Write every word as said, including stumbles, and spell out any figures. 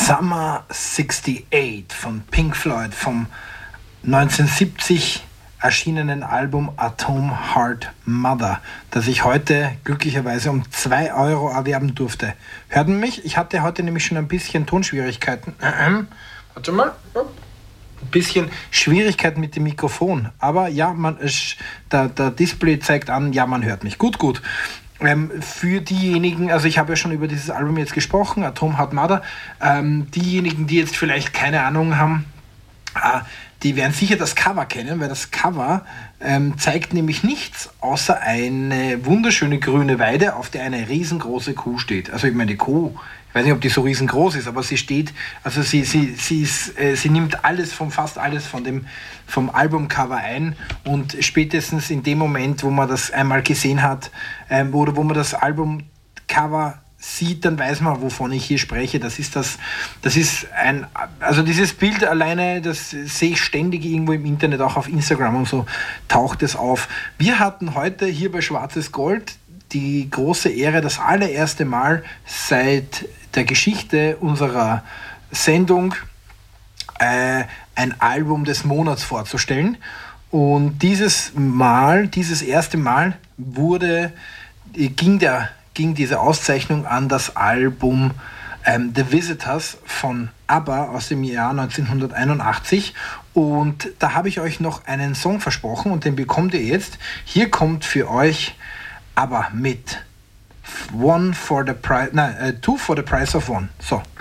Summer achtundsiebzig von Pink Floyd vom neunzehnhundertsiebzig erschienenen Album Atom Heart Mother, das ich heute glücklicherweise um zwei Euro erwerben durfte. Hört man mich? Ich hatte heute nämlich schon ein bisschen Tonschwierigkeiten. Ähm, warte mal. Ein bisschen Schwierigkeiten mit dem Mikrofon. Aber ja, man, der, der Display zeigt an, ja, man hört mich. Gut, gut. Ähm, für diejenigen, also ich habe ja schon über dieses Album jetzt gesprochen, Atom Heart Mother, ähm, diejenigen, die jetzt vielleicht keine Ahnung haben, äh, die werden sicher das Cover kennen, weil das Cover ähm, zeigt nämlich nichts außer eine wunderschöne grüne Weide, auf der eine riesengroße Kuh steht. Also ich meine, die Kuh, ich weiß nicht, ob die so riesengroß ist, aber sie steht, also sie, sie, sie, ist, äh, sie nimmt alles, von fast alles von dem, vom Albumcover ein, und spätestens in dem Moment, wo man das einmal gesehen hat, ähm, oder wo man das Albumcover sieht, dann weiß man, wovon ich hier spreche. Das ist das, das ist ein, also dieses Bild alleine, das sehe ich ständig irgendwo im Internet, auch auf Instagram und so taucht es auf. Wir hatten heute hier bei Schwarzes Gold die große Ehre, das allererste Mal seit der Geschichte unserer Sendung äh, ein Album des Monats vorzustellen. Und dieses Mal, dieses erste Mal wurde, ging der ging diese Auszeichnung an das Album ähm, The Visitors von ABBA aus dem Jahr neunzehnhunderteinundachtzig, und da habe ich euch noch einen Song versprochen und den bekommt ihr jetzt. Hier kommt für euch ABBA mit One for the Price, nein, uh, Two for the Price of One. So.